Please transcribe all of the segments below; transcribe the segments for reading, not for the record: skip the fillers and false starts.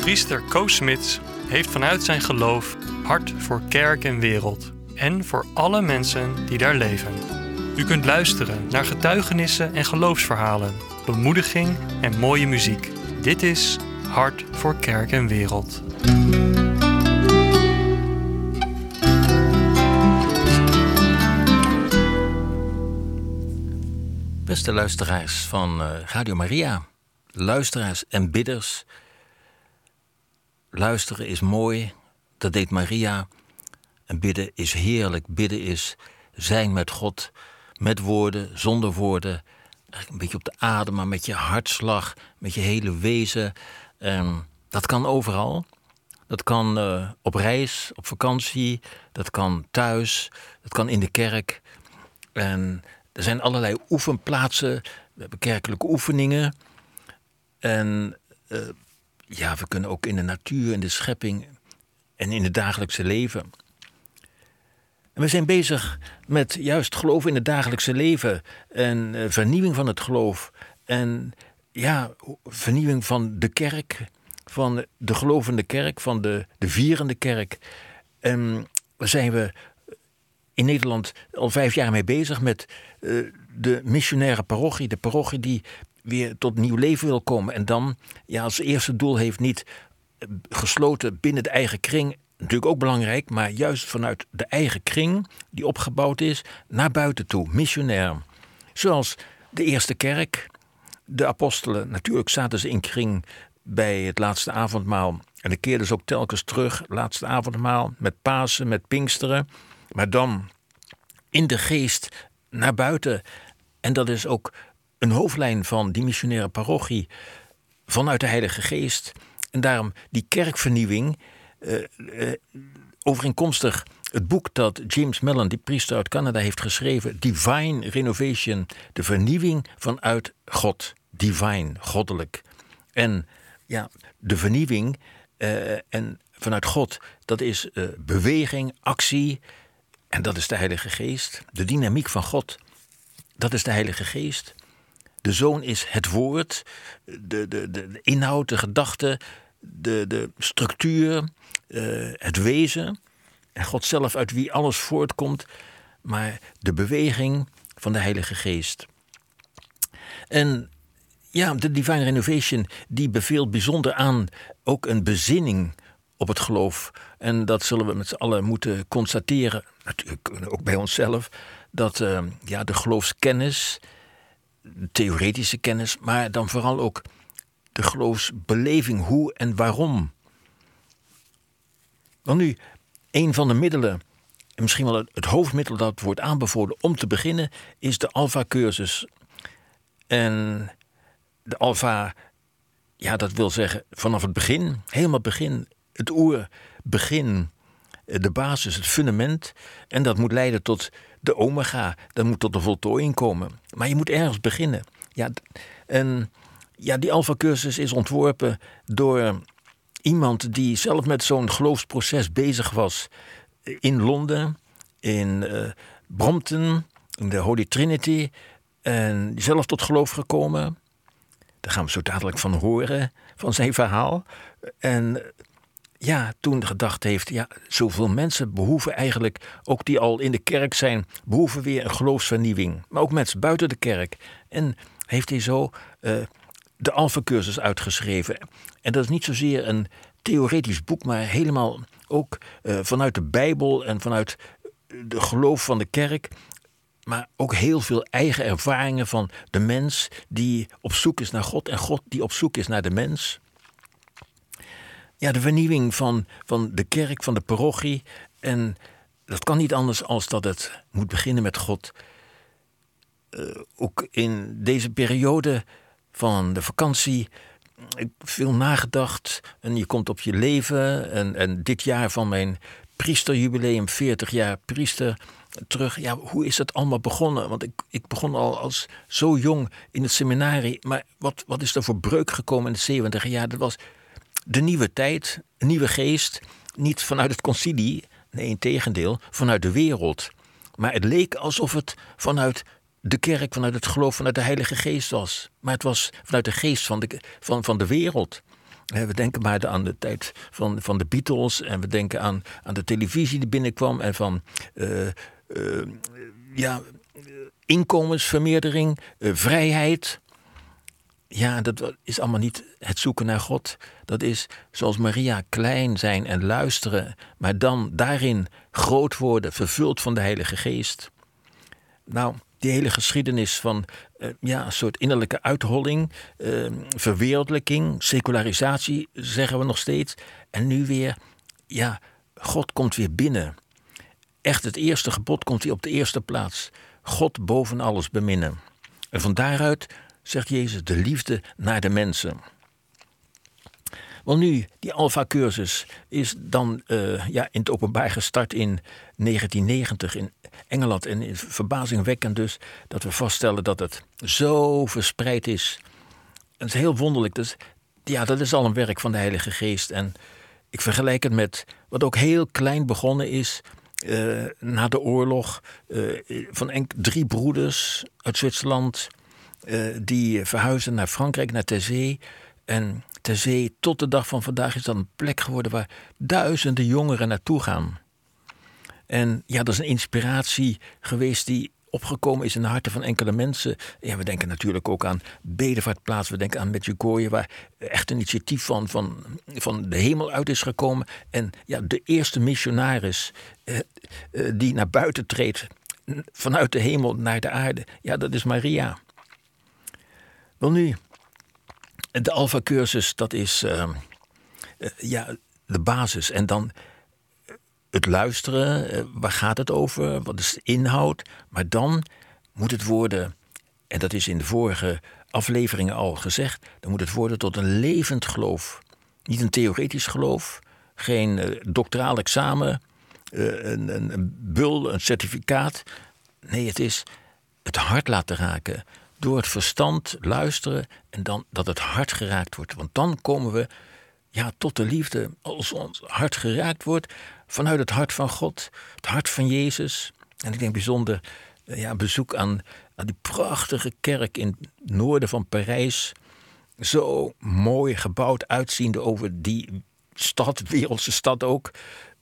Priester Koos Smits heeft vanuit zijn geloof hart voor kerk en wereld en voor alle mensen die daar leven. U kunt luisteren naar getuigenissen en geloofsverhalen, bemoediging en mooie muziek. Dit is Hart voor kerk en wereld. Beste luisteraars van Radio Maria, luisteraars en bidders. Luisteren is mooi, dat deed Maria. En bidden is heerlijk. Bidden is zijn met God, met woorden, zonder woorden. Een beetje op de adem, maar met je hartslag, met je hele wezen. Dat kan overal. Dat kan op reis, op vakantie. Dat kan thuis. Dat kan in de kerk. En er zijn allerlei oefenplaatsen. We hebben kerkelijke oefeningen. En we kunnen ook in de natuur, in de schepping en in het dagelijkse leven. En we zijn bezig met juist geloof in het dagelijkse leven en vernieuwing van het geloof. En vernieuwing van de kerk, van de gelovende kerk, van de vierende kerk. En daar zijn we in Nederland al 5 jaar mee bezig met de missionaire parochie. De parochie die weer tot nieuw leven wil komen. En dan als eerste doel heeft niet gesloten binnen de eigen kring. Natuurlijk ook belangrijk, maar juist vanuit de eigen kring die opgebouwd is, naar buiten toe, missionair. Zoals de eerste kerk, de apostelen. Natuurlijk zaten ze in kring bij het laatste avondmaal. En dan keerden ze ook telkens terug, laatste avondmaal, met Pasen, met Pinksteren. Maar dan in de geest naar buiten. En dat is ook een hoofdlijn van die missionaire parochie vanuit de Heilige Geest. En daarom die kerkvernieuwing, overeenkomstig het boek dat James Mellon, die priester uit Canada, heeft geschreven, Divine Renovation, de vernieuwing vanuit God. Divine, goddelijk. En de vernieuwing en vanuit God, dat is beweging, actie, en dat is de Heilige Geest. De dynamiek van God, dat is de Heilige Geest. De Zoon is het woord, de inhoud, de gedachte, de structuur, het wezen. En God zelf, uit wie alles voortkomt, maar de beweging van de Heilige Geest. En de Divine Renovation, die beveelt bijzonder aan ook een bezinning op het geloof. En dat zullen we met z'n allen moeten constateren, natuurlijk ook bij onszelf, dat de geloofskennis, de theoretische kennis, maar dan vooral ook de geloofsbeleving, hoe en waarom. Want nu, een van de middelen, en misschien wel het hoofdmiddel dat wordt aanbevolen om te beginnen, is de Alpha-cursus. En de Alpha, dat wil zeggen vanaf het begin, helemaal begin, het oerbegin, de basis, het fundament. En dat moet leiden tot de omega, dat moet tot de voltooiing komen. Maar je moet ergens beginnen. Die Alpha-cursus is ontworpen door iemand die zelf met zo'n geloofsproces bezig was. In Londen, in Brompton, in de Holy Trinity. En zelf tot geloof gekomen. Daar gaan we zo dadelijk van horen, van zijn verhaal. En toen gedacht heeft, zoveel mensen behoeven eigenlijk, ook die al in de kerk zijn, behoeven weer een geloofsvernieuwing. Maar ook mensen buiten de kerk. En heeft hij zo de Alpha-cursus uitgeschreven. En dat is niet zozeer een theoretisch boek, maar helemaal ook vanuit de Bijbel en vanuit de geloof van de kerk. Maar ook heel veel eigen ervaringen van de mens die op zoek is naar God en God die op zoek is naar de mens. De vernieuwing van de kerk, van de parochie. En dat kan niet anders als dat het moet beginnen met God. Ook in deze periode van de vakantie, ik heb veel nagedacht. En je komt op je leven. En dit jaar van mijn priesterjubileum, 40 jaar priester, terug. Hoe is het allemaal begonnen? Want ik begon al als zo jong in het seminarie. Maar wat is er voor breuk gekomen in de 70 jaar? Dat was de nieuwe tijd, een nieuwe geest. Niet vanuit het concilie, nee, integendeel, vanuit de wereld. Maar het leek alsof het vanuit de kerk, vanuit het geloof, vanuit de Heilige Geest was. Maar het was vanuit de geest van de wereld. We denken maar aan de tijd van de Beatles. En we denken aan de televisie die binnenkwam. En van inkomensvermeerdering, vrijheid. Ja, dat is allemaal niet het zoeken naar God. Dat is zoals Maria, klein zijn en luisteren. Maar dan daarin groot worden, vervuld van de Heilige Geest. Nou, die hele geschiedenis van een soort innerlijke uitholling, verwereldlijking, secularisatie, zeggen we nog steeds. En nu weer, God komt weer binnen. Echt, het eerste gebod komt weer op de eerste plaats. God boven alles beminnen. En van daaruit, zegt Jezus, de liefde naar de mensen. Wel nu, die Alpha-cursus is dan in het openbaar gestart in 1990 in Engeland. En verbazingwekkend dus dat we vaststellen dat het zo verspreid is. Het is heel wonderlijk. Dus, dat is al een werk van de Heilige Geest. En ik vergelijk het met wat ook heel klein begonnen is na de oorlog. Van 3 broeders uit Zwitserland die verhuisden naar Frankrijk, naar Taizé. En Taizé tot de dag van vandaag is dat een plek geworden waar duizenden jongeren naartoe gaan. En dat is een inspiratie geweest die opgekomen is in de harten van enkele mensen. Ja, we denken natuurlijk ook aan Bedevaartplaats. We denken aan Medjugorje, waar echt een initiatief van de hemel uit is gekomen. En de eerste missionaris die naar buiten treedt vanuit de hemel naar de aarde. Ja, dat is Maria. Wel nu, de Alpha-cursus, dat is de basis. En dan het luisteren, waar gaat het over? Wat is de inhoud? Maar dan moet het worden, en dat is in de vorige afleveringen al gezegd, dan moet het worden tot een levend geloof. Niet een theoretisch geloof, geen doctoraal examen, een bul, een certificaat. Nee, het is het hart laten raken. Door het verstand luisteren en dan dat het hart geraakt wordt. Want dan komen we tot de liefde. Als ons hart geraakt wordt vanuit het hart van God, het hart van Jezus. En ik denk bijzonder bezoek aan die prachtige kerk in het noorden van Parijs. Zo mooi gebouwd uitziende over die stad, wereldse stad ook.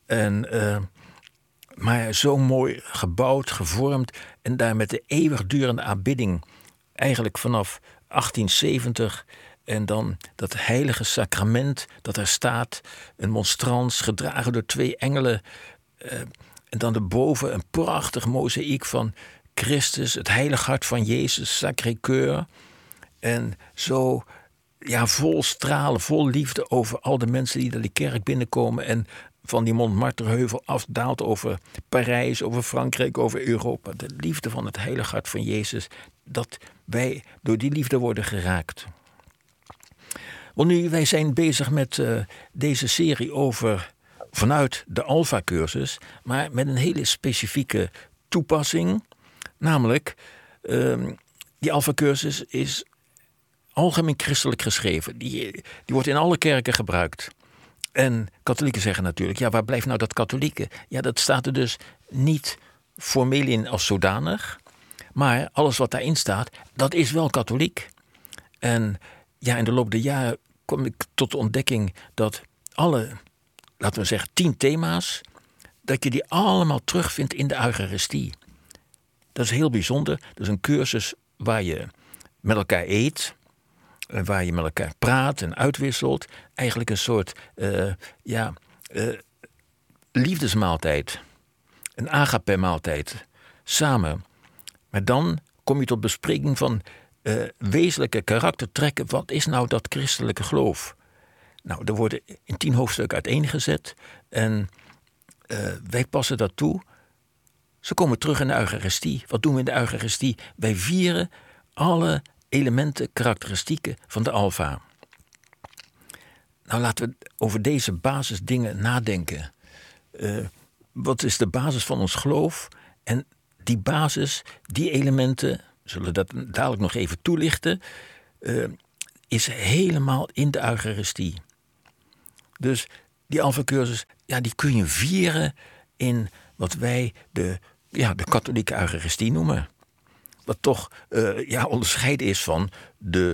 Maar zo mooi gebouwd, gevormd. En daar met de eeuwigdurende aanbidding. Eigenlijk vanaf 1870. En dan dat heilige sacrament dat er staat. Een monstrans gedragen door 2 engelen. En dan erboven een prachtig mozaïek van Christus. Het heilige hart van Jezus, Sacré-Cœur. En zo vol stralen, vol liefde over al de mensen die naar die kerk binnenkomen. En van die Montmartreheuvel afdaalt over Parijs, over Frankrijk, over Europa. De liefde van het heilige hart van Jezus. Dat wij door die liefde worden geraakt. Want nu, wij zijn bezig met deze serie over vanuit de Alpha-cursus, maar met een hele specifieke toepassing. Namelijk, die Alpha-cursus is algemeen christelijk geschreven. Die wordt in alle kerken gebruikt. En katholieken zeggen natuurlijk, waar blijft nou dat katholieke? Ja, dat staat er dus niet formeel in als zodanig. Maar alles wat daarin staat, dat is wel katholiek. En in de loop der jaren kom ik tot de ontdekking dat alle, laten we zeggen, 10 thema's, dat je die allemaal terugvindt in de Eucharistie. Dat is heel bijzonder. Dat is een cursus waar je met elkaar eet, waar je met elkaar praat en uitwisselt. Eigenlijk een soort liefdesmaaltijd, een agape-maaltijd, samen. Maar dan kom je tot bespreking van wezenlijke karaktertrekken. Wat is nou dat christelijke geloof? Nou, er worden in 10 hoofdstukken uiteengezet. En wij passen dat toe. Ze komen terug in de Eucharistie. Wat doen we in de Eucharistie? Wij vieren alle elementen, karakteristieken van de Alpha. Nou, laten we over deze basisdingen nadenken. Wat is de basis van ons geloof? En die basis, die elementen, we zullen dat dadelijk nog even toelichten, is helemaal in de Eucharistie. Dus die Alpha-cursus, die kun je vieren in wat wij de katholieke Eucharistie noemen. Wat toch onderscheiden is van de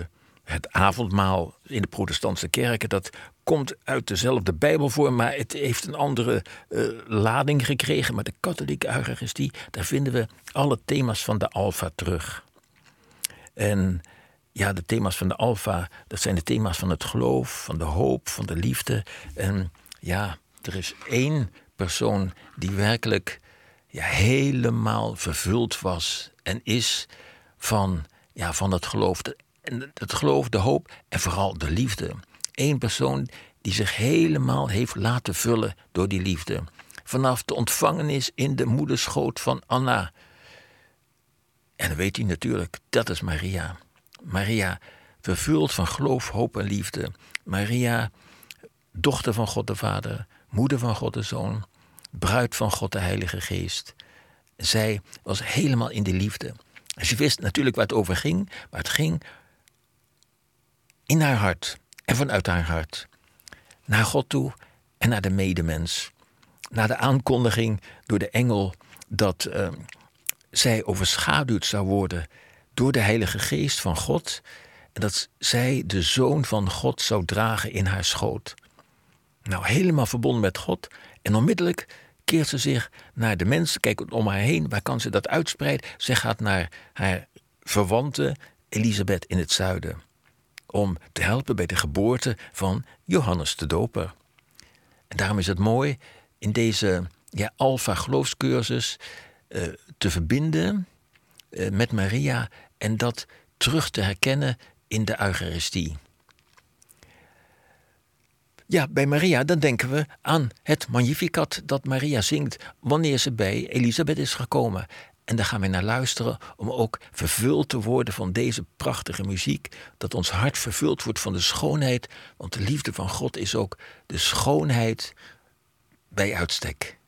Het avondmaal in de protestantse kerken, dat komt uit dezelfde Bijbel voor, maar het heeft een andere lading gekregen. Maar de katholieke Eucharistie, daar vinden we alle thema's van de Alpha terug. En ja, de thema's van de Alpha, dat zijn de thema's van het geloof, van de hoop, van de liefde. En ja, er is één persoon die werkelijk helemaal vervuld was en is van het geloof. En het geloof, de hoop en vooral de liefde. Eén persoon die zich helemaal heeft laten vullen door die liefde. Vanaf de ontvangenis in de moederschoot van Anna. En dan weet hij natuurlijk, dat is Maria. Maria, vervuld van geloof, hoop en liefde. Maria, dochter van God de Vader, moeder van God de Zoon, bruid van God de Heilige Geest. Zij was helemaal in de liefde. En ze wist natuurlijk waar het over ging, maar het ging in haar hart en vanuit haar hart. Naar God toe en naar de medemens. Naar de aankondiging door de engel dat zij overschaduwd zou worden door de Heilige Geest van God. En dat zij de Zoon van God zou dragen in haar schoot. Nou, helemaal verbonden met God. En onmiddellijk keert ze zich naar de mensen, kijkt om haar heen. Waar kan ze dat uitspreiden? Ze gaat naar haar verwante Elisabeth in het zuiden. Om te helpen bij de geboorte van Johannes de Doper. En daarom is het mooi in deze Alpha geloofscursus te verbinden met Maria en dat terug te herkennen in de Eucharistie. Ja, bij Maria, dan denken we aan het Magnificat dat Maria zingt wanneer ze bij Elisabeth is gekomen. En daar gaan we naar luisteren om ook vervuld te worden van deze prachtige muziek. Dat ons hart vervuld wordt van de schoonheid. Want de liefde van God is ook de schoonheid bij uitstek.